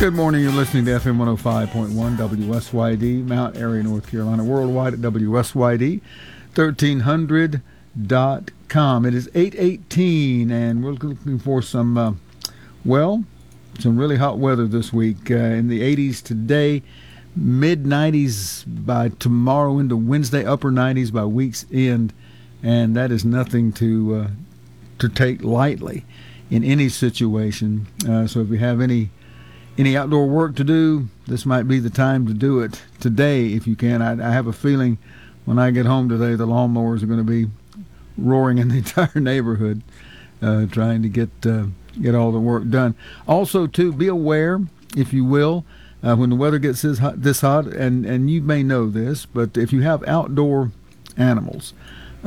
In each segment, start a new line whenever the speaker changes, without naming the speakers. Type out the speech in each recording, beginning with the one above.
Good morning. You're listening to FM 105.1 WSYD, Mount Airy, North Carolina, worldwide at WSYD1300.com. It is 8:18, and we're looking for some really hot weather this week. In the 80s today, mid-90s by tomorrow into Wednesday, upper 90s by week's end, and that is nothing to take lightly in any situation. So if you have any outdoor work to do, this might be the time to do it today if you can. I have a feeling when I get home today, the lawnmowers are going to be roaring in the entire neighborhood, trying to get all the work done. Also, too, be aware, if you will, when the weather gets this hot, and you may know this, but if you have outdoor animals,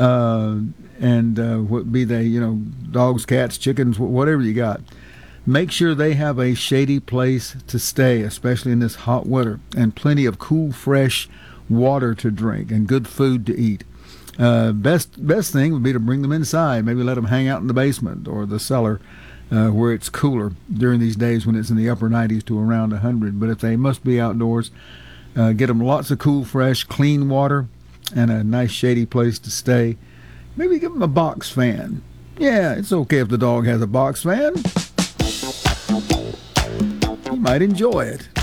what be they, dogs, cats, chickens, whatever you got, make sure they have a shady place to stay, especially in this hot weather, and plenty of cool, fresh water to drink and good food to eat. Best thing would be to bring them inside. Maybe let them hang out in the basement or the cellar where it's cooler during these days when it's in the upper 90s to around 100. But if they must be outdoors, get them lots of cool, fresh, clean water and a nice shady place to stay. Maybe give them a box fan. Yeah, it's okay if the dog has a box fan. You might enjoy it.